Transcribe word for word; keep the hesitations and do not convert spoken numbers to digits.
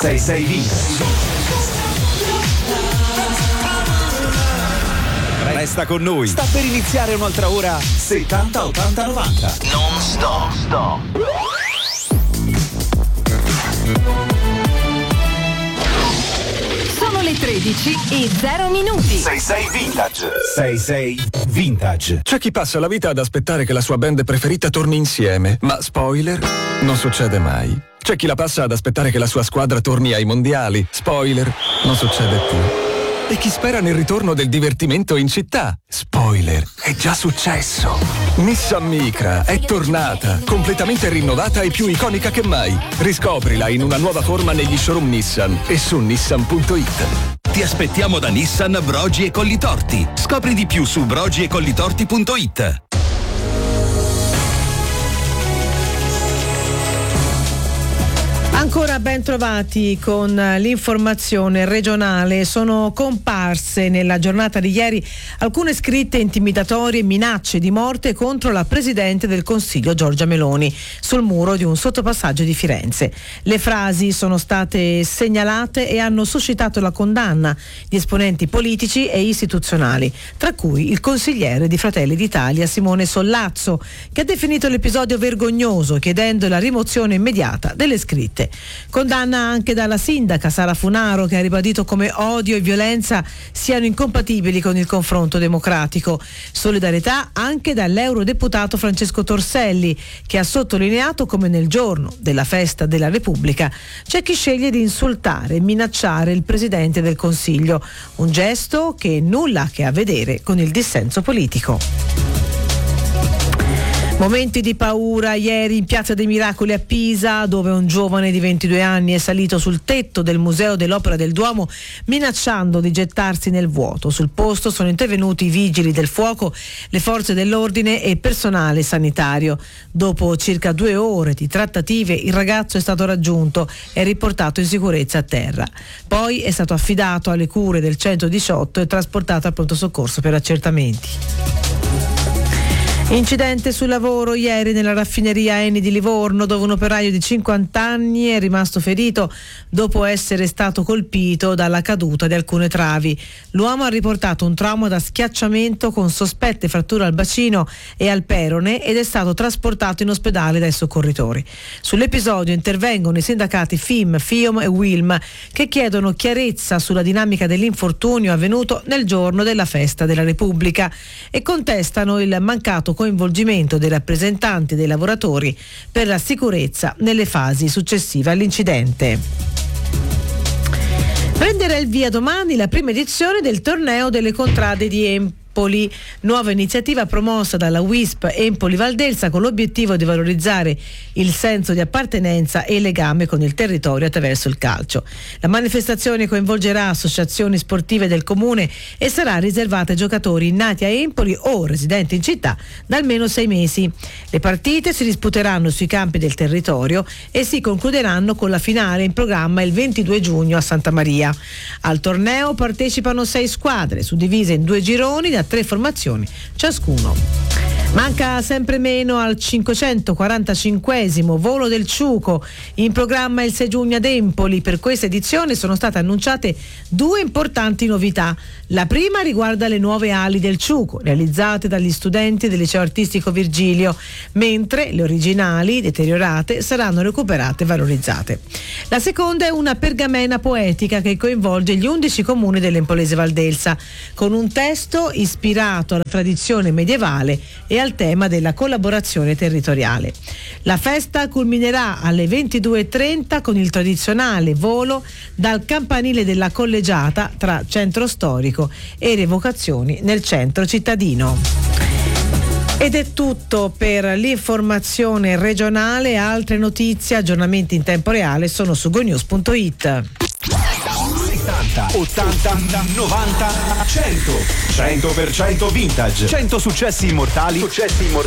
sei sei Vintage. Resta con noi. Sta per iniziare un'altra ora settanta ottanta novanta. Non stop. Stop. Sono le tredici e zero minuti. sei sei Vintage. sei sei Vintage. C'è chi passa la vita ad aspettare che la sua band preferita torni insieme, ma spoiler, non succede mai. C'è chi la passa ad aspettare che la sua squadra torni ai mondiali, spoiler, non succede più. E chi spera nel ritorno del divertimento in città, spoiler, è già successo. Nissan Micra è tornata, completamente rinnovata e più iconica che mai. Riscoprila in una nuova forma negli showroom Nissan e su nissan punto it. Ti aspettiamo da Nissan Brogi e Collitorti. Scopri di più su brogi e collitorti punto it. Ancora ben trovati con l'informazione regionale. Sono comparse nella giornata di ieri alcune scritte intimidatorie e minacce di morte contro la Presidente del Consiglio Giorgia Meloni sul muro di un sottopassaggio di Firenze. Le frasi sono state segnalate e hanno suscitato la condanna di esponenti politici e istituzionali, tra cui il consigliere di Fratelli d'Italia Simone Sollazzo, che ha definito l'episodio vergognoso chiedendo la rimozione immediata delle scritte. Condanna anche dalla sindaca Sara Funaro, che ha ribadito come odio e violenza siano incompatibili con il confronto democratico. Solidarietà anche dall'eurodeputato Francesco Torselli, che ha sottolineato come nel giorno della festa della Repubblica c'è chi sceglie di insultare e minacciare il Presidente del Consiglio, un gesto che nulla ha che a vedere con il dissenso politico. Momenti di paura ieri in Piazza dei Miracoli a Pisa, dove un giovane di ventidue anni è salito sul tetto del Museo dell'Opera del Duomo minacciando di gettarsi nel vuoto. Sul posto sono intervenuti i vigili del fuoco, le forze dell'ordine e personale sanitario. Dopo circa due ore di trattative il ragazzo è stato raggiunto e riportato in sicurezza a terra. Poi è stato affidato alle cure del centodiciotto e trasportato al pronto soccorso per accertamenti. Incidente sul lavoro ieri nella raffineria Eni di Livorno, dove un operaio di cinquanta anni è rimasto ferito dopo essere stato colpito dalla caduta di alcune travi. L'uomo ha riportato un trauma da schiacciamento con sospette fratture al bacino e al perone ed è stato trasportato in ospedale dai soccorritori. Sull'episodio intervengono i sindacati F I M, FIOM e WILM, che chiedono chiarezza sulla dinamica dell'infortunio avvenuto nel giorno della festa della Repubblica e contestano il mancato coinvolgimento dei rappresentanti dei lavoratori per la sicurezza nelle fasi successive all'incidente. Prenderà il via domani la prima edizione del torneo delle contrade di Empoli. Nuova iniziativa promossa dalla W I S P Empoli Valdelsa con l'obiettivo di valorizzare il senso di appartenenza e il legame con il territorio attraverso il calcio. La manifestazione coinvolgerà associazioni sportive del comune e sarà riservata ai giocatori nati a Empoli o residenti in città da almeno sei mesi. Le partite si disputeranno sui campi del territorio e si concluderanno con la finale in programma il ventidue giugno a Santa Maria. Al torneo partecipano sei squadre suddivise in due gironi da tre formazioni ciascuno. Manca sempre meno al cinquecentoquarantacinquesimo volo del Ciuco, in programma il sei giugno ad Empoli. Per questa edizione sono state annunciate due importanti novità. La prima riguarda le nuove ali del Ciuco, realizzate dagli studenti del liceo artistico Virgilio, mentre le originali, deteriorate, saranno recuperate e valorizzate. La seconda è una pergamena poetica che coinvolge gli undici comuni dell'Empolese Valdelsa, con un testo ispirato alla tradizione medievale e al tema della collaborazione territoriale. La festa culminerà alle ventidue e trenta con il tradizionale volo dal campanile della Collegiata tra centro storico e rievocazioni nel centro cittadino. Ed è tutto per l'informazione regionale. Altre notizie, aggiornamenti in tempo reale sono su gonews punto it. settanta, ottanta, novanta, cento. cento per cento vintage. cento successi immortali. Successi immortali.